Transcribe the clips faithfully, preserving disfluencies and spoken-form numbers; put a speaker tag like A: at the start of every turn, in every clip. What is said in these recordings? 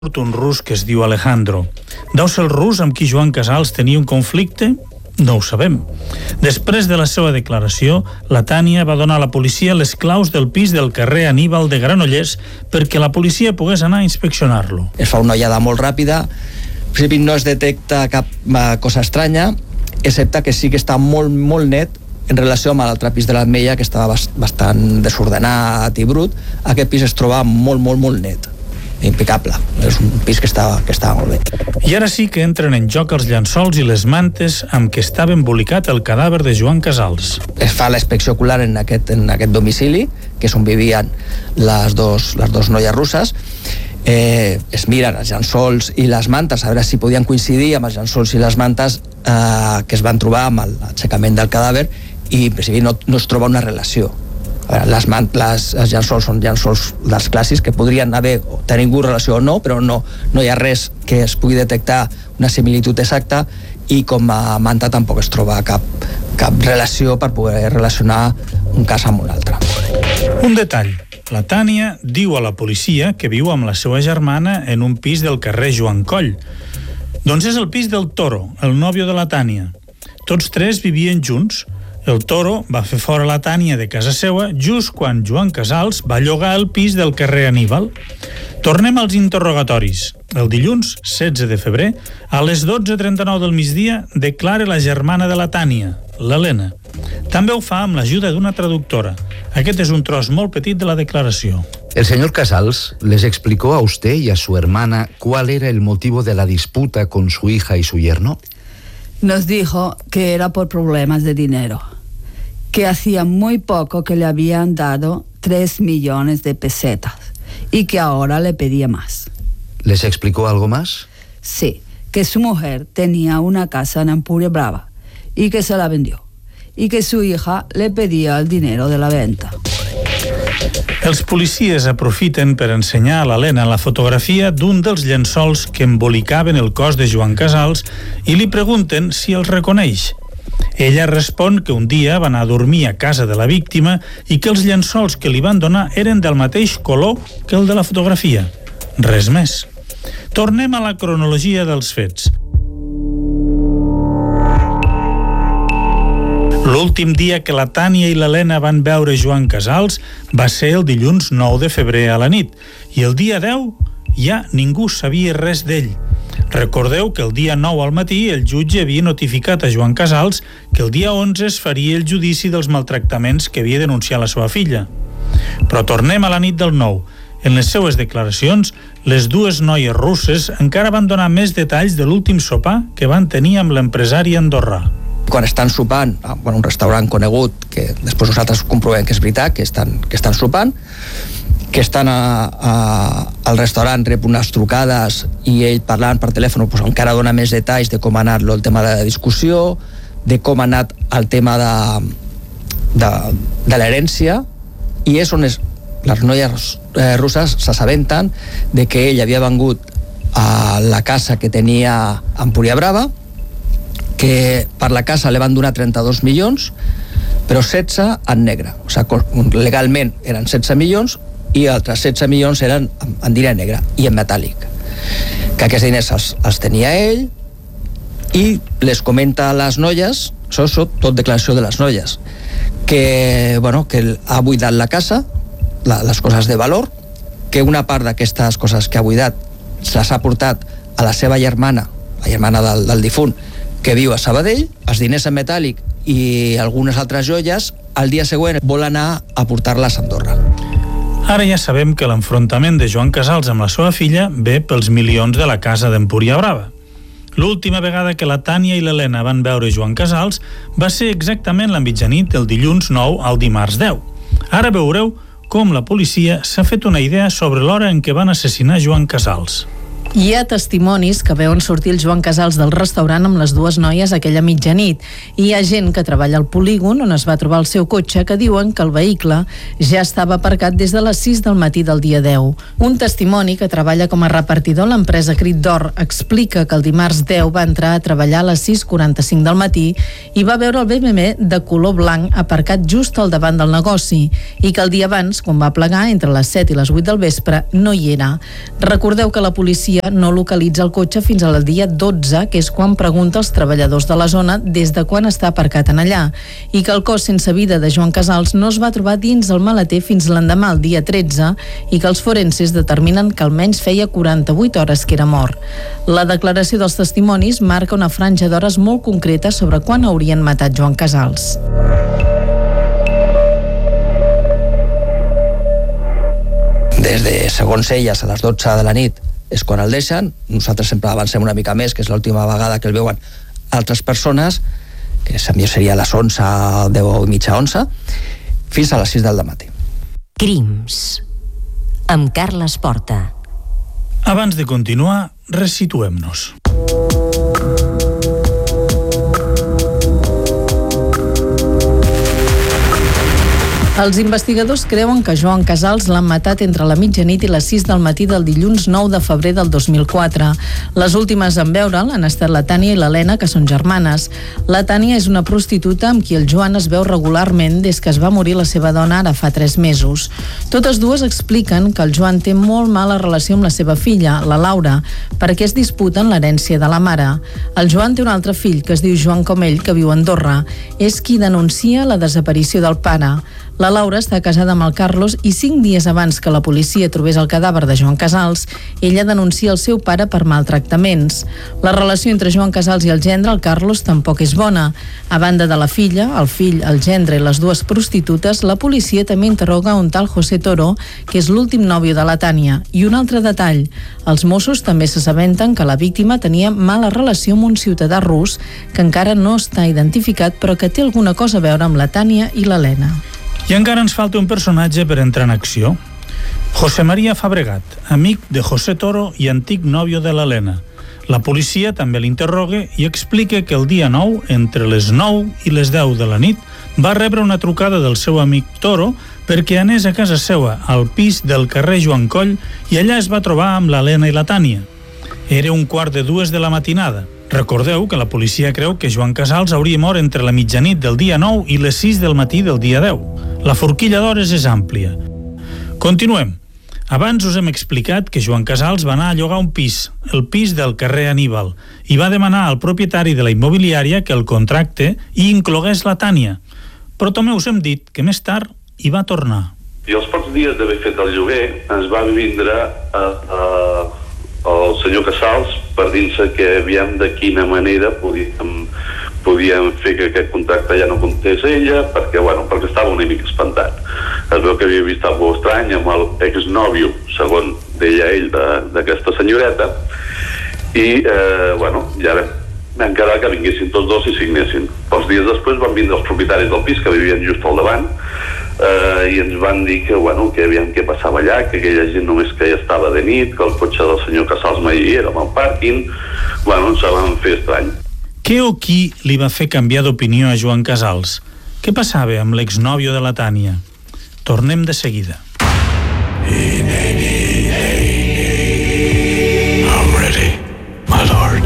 A: un rus que es diu Alejandro. Deu ser el rus amb qui Joan Casals tenia un conflicte? No ho sabem. Després de la seva declaració, la Tània va donar a la policia les claus del pis del carrer Aníbal de Granollers perquè la policia pogués anar a inspeccionar-lo.
B: Es fa una ullada molt ràpida, en principi no es detecta cap cosa estranya, excepte que sí que està molt, molt net en relació amb l'altre pis de l'Ametlla, que estava bastant desordenat i brut. Aquest pis es troba molt, molt, molt net. Impecable, és un pis que estava, que estava molt bé.
A: I ara sí que entren en joc els llençols i les mantes amb què estava embolicat el cadàver de Joan Casals.
B: Es fa la inspecció ocular en aquest, en aquest domicili, que és on vivien les dos, les dos noies russes. Eh, es miren els llençols i les mantes a veure si podien coincidir amb els llençols i les mantes eh, que es van trobar amb l'aixecament del cadàver, i en principi no, no es troba una relació. Les, les, els llençols són llençols dels clàssics que podrien haver tingut relació o no, però no, no hi ha res que es pugui detectar una similitud exacta, i com a manta tampoc es troba cap, cap relació per poder relacionar un cas amb un altre.
A: Un detall. La Tània diu a la policia que viu amb la seva germana en un pis del carrer Joan Coll. Doncs és el pis del Toro, el nòvio de la Tània. Tots tres vivien junts. El Toro va fer fora la Tània de casa seva just quan Joan Casals va llogar el pis del carrer Aníbal. Tornem als interrogatoris. El dilluns, setze de febrer, a les dotze trenta-nou del migdia, declara la germana de la Tània, l'Helena. També ho fa amb l'ajuda d'una traductora. Aquest és un tros molt petit de la declaració.
C: El señor Casals les explicó a usted y a su hermana cuál era el motivo de la disputa con su hija y su yerno.
D: Nos dijo que era por problemas de dinero, que hacía muy poco que le habían dado tres millones de pesetas y que ahora le pedía más.
C: ¿Les explicó algo más?
D: Sí, que su mujer tenía una casa en Ampuria Brava y que se la vendió, y que su hija le pedía el dinero de la venta.
A: Els policies aprofiten per ensenyar a l'Helena la fotografia d'un dels llençols que embolicaven el cos de Joan Casals i li pregunten si els reconeix. Ella respon que un dia va anar a dormir a casa de la víctima i que els llençols que li van donar eren del mateix color que el de la fotografia. Res més. Tornem a la cronologia dels fets. L'últim dia que la Tània i l'Helena van veure Joan Casals va ser el dilluns nou de febrer a la nit, i el dia deu ja ningú sabia res d'ell. Recordeu que el dia nou al matí el jutge havia notificat a Joan Casals que el dia onze es faria el judici dels maltractaments que havia denunciat la seva filla. Però tornem a la nit del nou. En les seues declaracions, les dues noies russes encara van donar més detalls de l'últim sopar que van tenir amb l'empresari andorrà.
B: Quan estan sopant a bueno, un restaurant conegut, que després nosaltres comprovem que és veritat, que estan, que estan sopant, que estan a, a, al restaurant, rep unes trucades i ell parlant per telèfon pues, encara dona més detalls de com ha anat el tema de la discussió, de com ha anat el tema de, de, de l'herència, i és on és, les noies eh, russes s'assabenten de que ell havia vengut a la casa que tenia a Ampuria Brava, que per la casa li van donar trenta-dos milions, però setze en negre. O sigui, legalment eren setze milions i altres setze milions eren en diner negre i en metàl·lic. Que aquests diners els, els tenia ell, i les comenta a les noies, això és tot declaració de les noies, que, bueno, que ha buidat la casa, la, les coses de valor, que una part d'aquestes coses que ha buidat se les ha portat a la seva germana, la germana del, del difunt, que viu a Sabadell, els diners en metàl·lic i algunes altres joies, el dia següent vol anar a portar-les a Andorra.
A: Ara ja sabem que l'enfrontament de Joan Casals amb la seva filla ve pels milions de la casa d'Empúria Brava. L'última vegada que la Tània i l'Helena van veure Joan Casals va ser exactament la mitjanit del dilluns nou al dimarts deu. Ara veureu com la policia s'ha fet una idea sobre l'hora en què van assassinar Joan Casals.
E: Hi ha testimonis que veuen sortir el Joan Casals del restaurant amb les dues noies aquella mitjanit, i hi ha gent que treballa al polígon on es va trobar el seu cotxe que diuen que el vehicle ja estava aparcat des de les sis del matí del dia deu. Un testimoni que treballa com a repartidor a l'empresa Crit d'Or explica que el dimarts deu va entrar a treballar a les sis quaranta-cinc del matí i va veure el B M W de color blanc aparcat just al davant del negoci, i que el dia abans, quan va plegar entre les set i les vuit del vespre, no hi era. Recordeu que la policia no localitza el cotxe fins al dia dotze, que és quan pregunta als treballadors de la zona des de quan està aparcat en allà, i que el cos sense vida de Joan Casals no es va trobar dins el maleter fins l'endemà, el dia tretze, i que els forenses determinen que almenys feia quaranta-vuit hores que era mort. La declaració dels testimonis marca una franja d'hores molt concreta sobre quan haurien matat Joan Casals.
B: Des de, segons elles, a les dotze de la nit és quan el deixen. Nosaltres sempre avancem una mica més, que és l'última vegada que el veuen altres persones, que seria a les onze, deu i mitja, onze, fins a les sis del matí.
F: Crims, amb Carles Porta.
A: Abans de continuar, resituem-nos.
E: Els investigadors creuen que Joan Casals l'han matat entre la mitjanit i les sis del matí del dilluns nou de febrer del dos mil quatre. Les últimes en veure'l han estat la Tània i l'Helena, que són germanes. La Tània és una prostituta amb qui el Joan es veu regularment des que es va morir la seva dona ara fa tres mesos. Totes dues expliquen que el Joan té molt mala relació amb la seva filla, la Laura, perquè es disputen l'herència de la mare. El Joan té un altre fill que es diu Joan com ell, que viu a Andorra. És qui denuncia la desaparició del pare. La Laura està casada amb el Carlos i cinc dies abans que la policia trobés el cadàver de Joan Casals, ella denuncia el seu pare per maltractaments. La relació entre Joan Casals i el gendre, el Carlos, tampoc és bona. A banda de la filla, el fill, el gendre i les dues prostitutes, la policia també interroga un tal José Toro, que és l'últim nòvio de la Tània. I un altre detall, els Mossos també s'assabenten que la víctima tenia mala relació amb un ciutadà rus que encara no està identificat, però que té alguna cosa a veure amb la Tània i l'Helena.
A: I encara ens falta un personatge per entrar en acció. José María Fabregat, amic de José Toro i antic nòvio de l'Helena. La policia també l'interroga i explica que el dia nou, entre les nou i les deu de la nit, va rebre una trucada del seu amic Toro perquè anés a casa seva, al pis del carrer Joan Coll, i allà es va trobar amb l'Helena i la Tània. Era un quart de dues de la matinada. Recordeu que la policia creu que Joan Casals hauria mort entre la mitjanit del dia nou i les sis del matí del dia deu. La forquilla d'hores és àmplia. Continuem. Abans us hem explicat que Joan Casals va anar a llogar un pis, el pis del carrer Aníbal, i va demanar al propietari de la immobiliària que el contracte i inclogués la Tània. Però també us hem dit que més tard hi va tornar.
G: I els pocs dies d'haver fet el lloguer ens va vindre a, a, el senyor Casals per dir-se que aviam de quina manera podíem, podíem fer que aquest contracte ja no comptés ella, perquè, bueno, perquè estava una mica espantat. Es veu que havia vist alguna cosa estrany amb el exnòvio, segon deia ell, d'aquesta senyoreta, i, eh, bueno, ja vam quedar que vinguessin tots dos i signessin. Pocs dies després van vindre els propietaris del pis, que vivien just al davant, Uh, i ens van dir que, bueno, que aviam què passava allà, que aquella gent només que ja estava de nit, que el cotxe del senyor Casals mai hi era al pàrquing. Bueno, ens van fer estrany.
A: Què o qui li va fer canviar d'opinió a Joan Casals? Què passava amb l'exnòvio de la Tània? Tornem de seguida.
H: I'm ready, my lord.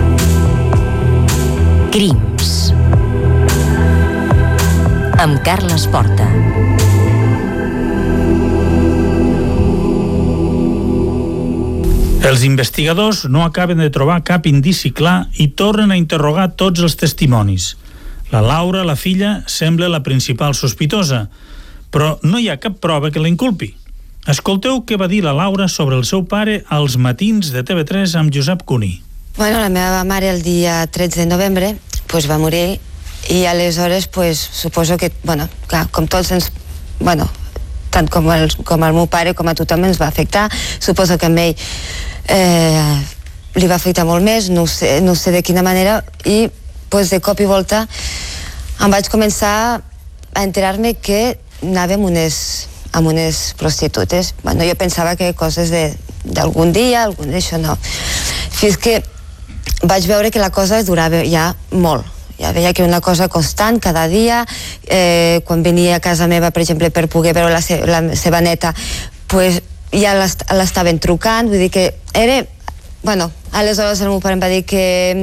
F: Crims, amb Carles Porta.
A: Els investigadors no acaben de trobar cap indici clar i tornen a interrogar tots els testimonis. La Laura, la filla, sembla la principal sospitosa, però no hi ha cap prova que la inculpi. Escolteu què va dir la Laura sobre el seu pare als matins de T V tres amb Josep Cuní.
I: Bueno, la meva mare el dia tretze de novembre pues, va morir i aleshores pues, suposo que, bueno, clar, com tots ens... Bueno, tant com el, com el meu pare com a tothom ens va afectar. Suposo que a ell eh, li va afectar molt més, no sé, no sé de quina manera, i pues, de cop i volta em vaig començar a enterar-me que anàvem unes, amb unes prostitutes. Bueno, jo pensava que coses d'algun dia, algun d'això no. fins que vaig veure que la cosa durava ja molt. Ja veia que una cosa constant, cada dia, eh, quan venia a casa meva, per exemple, per poder veure la, se la seva neta, pues, ja l'estaven trucant, vull dir que era... Bueno, aleshores el meu pare em va dir que...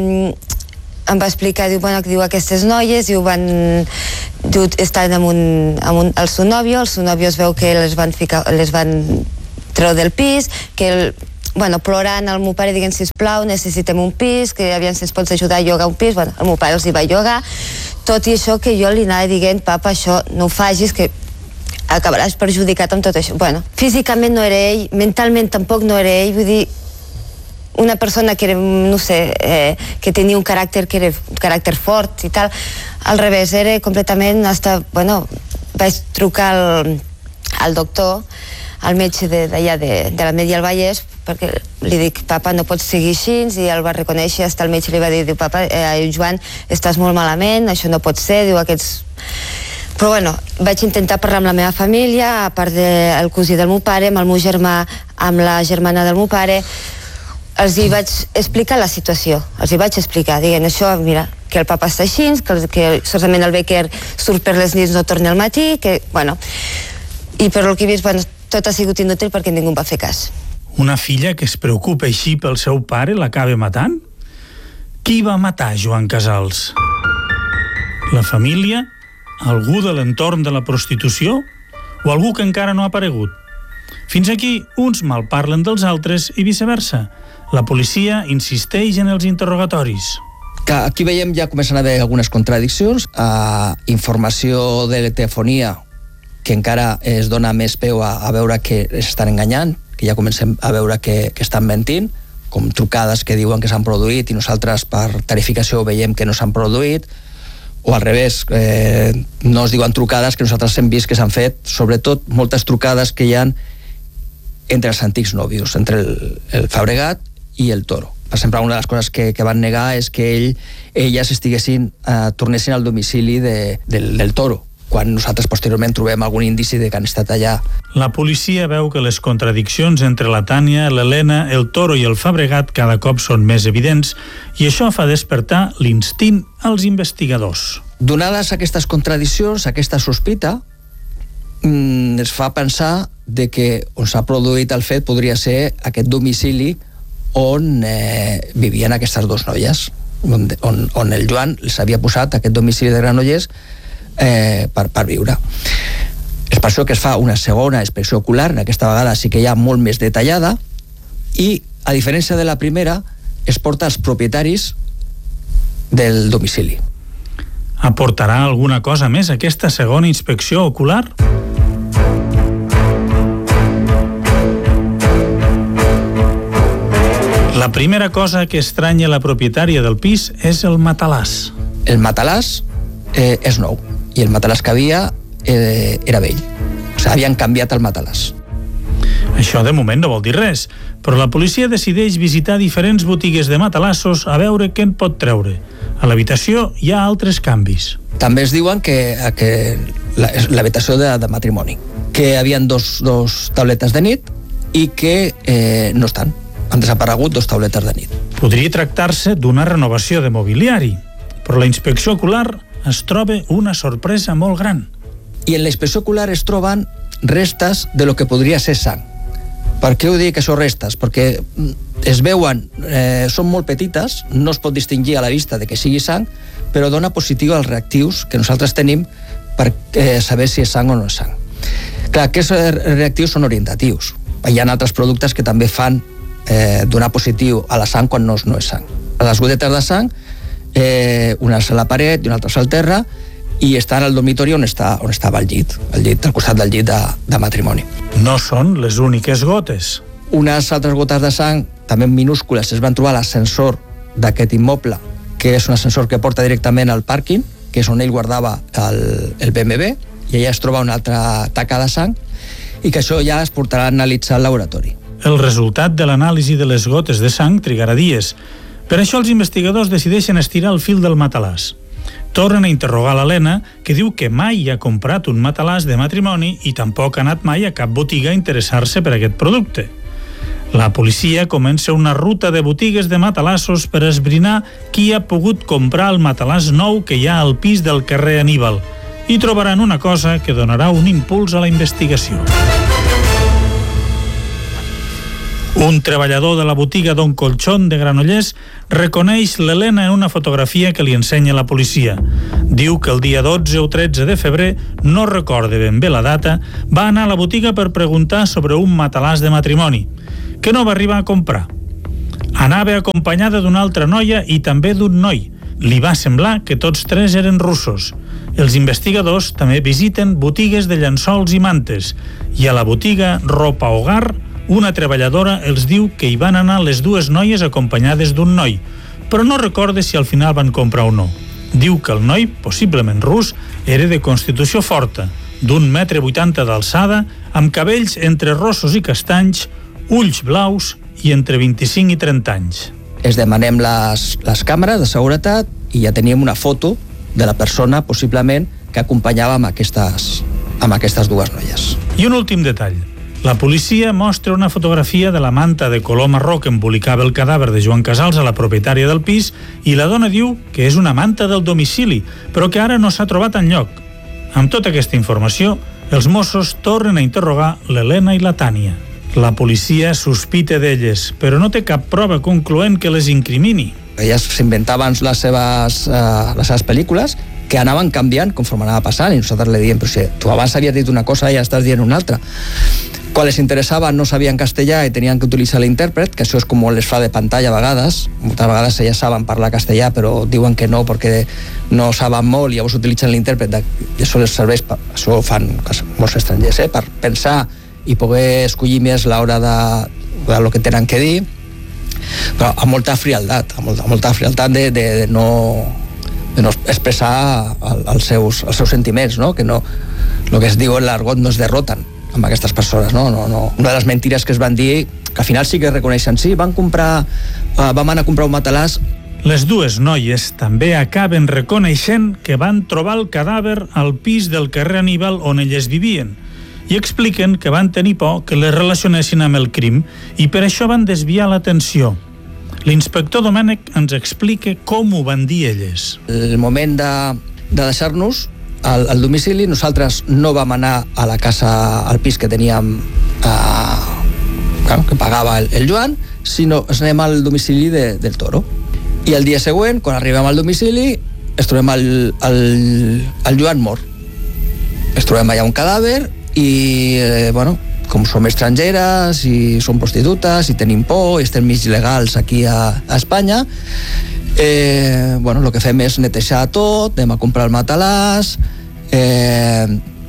I: em va explicar, diu, bueno, diu, aquestes noies, diu, van... Diu, estaven amb, un, amb un, el seu nòvio, el seu nòvio es veu que les van, ficar, les van treure del pis, que el... bueno, plorant al meu pare dient, sisplau, necessitem un pis, que aviam si ens pots ajudar a llogar un pis. Bueno, el meu pare els hi va llogar, tot i això que jo li anava dient, papa, això no ho facis, que acabaràs perjudicat amb tot això. Bueno, físicament no era ell, mentalment tampoc no era ell, vull dir, una persona que era, no sé, eh, que tenia un caràcter que era un caràcter fort i tal, al revés, era completament, hasta, bueno, vaig trucar al, al doctor, al metge d'allà de, de, de la Media al Vallès, perquè li dic, papa, no pots seguir així, i el va reconèixer, hasta el metge li va dir, diu, papa, eh, Joan, estàs molt malament, això no pot ser, diu, aquests... Però bueno, vaig intentar parlar amb la meva família, a part del cosí del meu pare, amb el meu germà, amb la germana del meu pare, els hi vaig explicar la situació, els hi vaig explicar, dient això, mira, que el papa està així, que, que solament el Becker surt per les nits, no torna al matí, que, bueno, i per el que he vist, bueno, tot ha sigut inútil perquè ningú va fer cas.
A: Una filla que es preocupa així pel seu pare l'acaba matant? Qui va matar Joan Casals? La família? Algú de l'entorn de la prostitució? O algú que encara no ha aparegut? Fins aquí, uns malparlen dels altres i viceversa. La policia insisteix en els interrogatoris.
B: Que aquí veiem ja comencen a haver algunes contradiccions. Uh, informació de telefonia que encara es dona més peu a, a veure que estan enganyant, que ja comencem a veure que, que estan mentint, com trucades que diuen que s'han produït i nosaltres per tarificació veiem que no s'han produït, o al revés, eh, no es diuen trucades que nosaltres hem vist que s'han fet, sobretot moltes trucades que hi ha entre els antics nòvios, entre el, el Fabregat i el Toro. Per exemple, una de les coses que, que van negar és que ell, elles estiguessin, eh, tornessin al domicili de, del, del Toro, quan nosaltres posteriorment trobem algun indici de que han estat allà.
A: La policia veu que les contradiccions entre la Tània, l'Helena, el Toro i el Fabregat cada cop són més evidents i això fa despertar l'instint als investigadors.
B: Donades aquestes contradiccions, aquesta sospita, mmm, es fa pensar de que on s'ha produït el fet podria ser aquest domicili on eh, vivien aquestes dues noies, on, on, on el Joan els havia posat aquest domicili de Granollers Eh, per, per viure. És per això que es fa una segona inspecció ocular, aquesta vegada sí que hi ha molt més detallada, i a diferència de la primera es porta als propietaris del domicili.
A: Aportarà alguna cosa més aquesta segona inspecció ocular? La primera cosa que estranya la propietària del pis és el matalàs.
B: El matalàs eh, és nou, i el matalàs que havia eh, era vell. O sigui, havien canviat el matalàs.
A: Això de moment no vol dir res, però la policia decideix visitar diferents botigues de matalassos a veure què en pot treure. A l'habitació hi ha altres canvis.
B: També es diuen que, que l'habitació de, de matrimoni, que havien dos, dos tauletes de nit i que eh, no estan. Han desaparegut dos tauletes de nit.
A: Podria tractar-se d'una renovació de mobiliari, però la inspecció ocular es troba una sorpresa molt gran.
B: I en la inspecció ocular es troben restes de lo que podria ser sang. Per què ho dic que són restes? Perquè es veuen, eh, són molt petites, no es pot distingir a la vista de que sigui sang, però dona positiu als reactius que nosaltres tenim per eh, saber si és sang o no és sang. Clar, aquests reactius són orientatius. Hi ha altres productes que també fan eh, donar positiu a la sang quan no, no és sang. A les gotetes de sang, Eh, una és a la paret i una altra és al terra, i estan al dormitori on, està, on estava el llit, el llit al costat del llit de, de matrimoni.
A: No són les úniques gotes.
B: Unes altres gotes de sang, també minúscules, es van trobar a l'ascensor d'aquest immoble, que és un ascensor que porta directament al pàrquing, que és on ell guardava el, el B M W, i allà es troba una altra taca de sang, i que això ja es portarà a analitzar al laboratori.
A: El resultat de l'anàlisi de les gotes de sang trigarà dies. Per això els investigadors decideixen estirar el fil del matalàs. Tornen a interrogar l'Helena, que diu que mai ha comprat un matalàs de matrimoni i tampoc ha anat mai a cap botiga a interessar-se per aquest producte. La policia comença una ruta de botigues de matalassos per esbrinar qui ha pogut comprar el matalàs nou que hi ha al pis del carrer Aníbal i trobaran una cosa que donarà un impuls a la investigació. Un treballador de la botiga Don Colchón de Granollers reconeix l'Helena en una fotografia que li ensenya la policia. Diu que el dia dotze o tretze de febrer, no recorda ben bé la data, va anar a la botiga per preguntar sobre un matalàs de matrimoni, que no va arribar a comprar. Anava acompanyada d'una altra noia i també d'un noi. Li va semblar que tots tres eren russos. Els investigadors també visiten botigues de llençols i mantes i a la botiga Ropa Hogar una treballadora els diu que hi van anar les dues noies acompanyades d'un noi, però no recorda si al final van comprar o no. Diu que el noi, possiblement rus, era de constitució forta, d'un metre vuitanta d'alçada, amb cabells entre rossos i castanys, ulls blaus i entre vint-i-cinc i trenta anys.
B: Es demanem les, les càmeres de seguretat i ja teníem una foto de la persona, possiblement, que acompanyava amb aquestes, amb aquestes dues noies.
A: I un últim detall. La policia mostra una fotografia de la manta de color marró que embolicava el cadàver de Joan Casals a la propietària del pis i la dona diu que és una manta del domicili, però que ara no s'ha trobat enlloc. Amb tota aquesta informació, els Mossos tornen a interrogar l'Helena i la Tània. La policia sospita d'elles, però no té cap prova concloent que les incrimini.
B: Elles s'inventaven les seves, eh, les seves pel·lícules que anaven canviant conforme anava passant i nosaltres li diem, però si tu abans havies dit una cosa i ja estàs dient una altra. Quan les interessava no sabien castellà i tenien que utilitzar l'intèrpret, que això és com les fa de pantalla a vegades. Moltes vegades elles saben parlar castellà però diuen que no perquè no saben molt i llavors utilitzen l'intèrpret. I això les serveix, per, això ho fan molts estrangers, eh? Per pensar i poder escollir més l'hora de, de lo que tenen que dir, però amb molta frialdat, amb molta, amb molta frialdat de, de, de no de no expressar el, els, seus, els seus sentiments, no? Que no, el que es diu en l'argot no es derroten amb aquestes persones, no? No, no. Una de les mentires que es van dir, que al final sí que reconeixen, sí, van comprar, uh, vam anar a comprar un matalàs.
A: Les dues noies també acaben reconeixent que van trobar el cadàver al pis del carrer Aníbal on elles vivien i expliquen que van tenir por que les relacionessin amb el crim i per això van desviar l'atenció. L'inspector Domènech ens explica com ho van dir elles.
B: El moment de, de deixar-nos al, al domicili, nosaltres no vam anar a la casa, al pis que teníem, eh, bueno, que pagava el, el Joan, sinó ens anem al domicili de, del Toro. I el dia següent, quan arribem al domicili, es trobem el, el, el Joan mort. Es trobem allà un cadàver i, eh, bueno, com som estrangeres i som prostitutes i tenim por i estem mig il·legals aquí a, a Espanya, eh, bueno, el que fem és netejar tot, anem a comprar el matalàs, eh,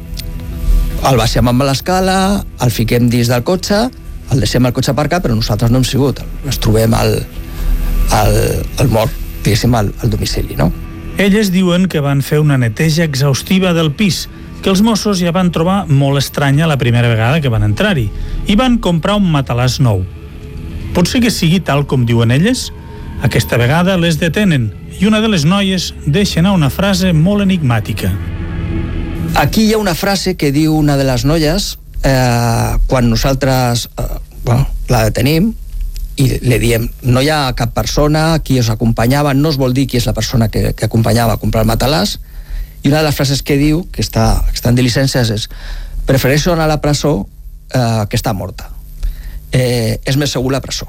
B: el baixem amb l'escala, el fiquem dins del cotxe, el deixem al cotxe aparcat, però nosaltres no hem sigut, ens trobem al, al, al mort, diguéssim, al, al domicili, no?
A: Elles diuen que van fer una neteja exhaustiva del pis, que els Mossos ja van trobar molt estranya la primera vegada que van entrar-hi i van comprar un matalàs nou. Pot ser que sigui tal com diuen elles? Aquesta vegada les detenen i una de les noies deixa anar una frase molt enigmàtica.
B: Aquí hi ha una frase que diu una de les noies eh, quan nosaltres eh, bueno, la detenim i li diem, no hi ha cap persona qui us acompanyava, no es vol dir qui és la persona que, que acompanyava a comprar el matalàs. I una de les frases que diu, que està, que està en diligències, és prefereixo anar a la presó eh, que està morta. Eh, és més segur la presó.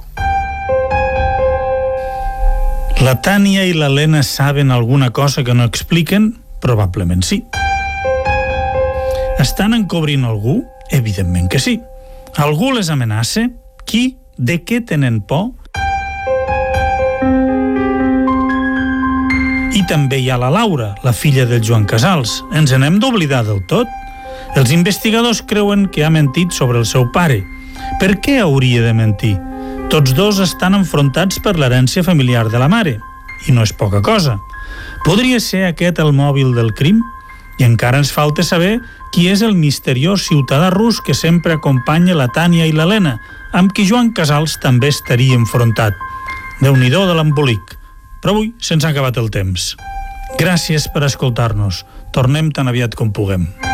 A: La Tània i l'Helena saben alguna cosa que no expliquen? Probablement sí. Estan encobrint algú? Evidentment que sí. Algú les amenaça? Qui? De què tenen por? I també hi ha la Laura, la filla del Joan Casals. Ens n'hem d'oblidar del tot? Els investigadors creuen que ha mentit sobre el seu pare. Per què hauria de mentir? Tots dos estan enfrontats per l'herència familiar de la mare. I no és poca cosa. Podria ser aquest el mòbil del crim? I encara ens falta saber qui és el misteriós ciutadà rus que sempre acompanya la Tània i l'Helena, amb qui Joan Casals també estaria enfrontat. Déu-n'hi-do de l'embolic. Però avui se'ns ha acabat el temps. Gràcies per escoltar-nos. Tornem tan aviat com puguem.